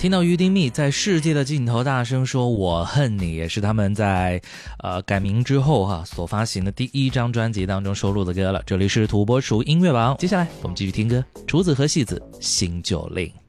听到于丁密在世界的尽头大声说我恨你，也是他们在改名之后所发行的第一张专辑当中收录的歌了。这里是土拨鼠音乐榜，接下来我们继续听歌，厨子和戏子新酒令。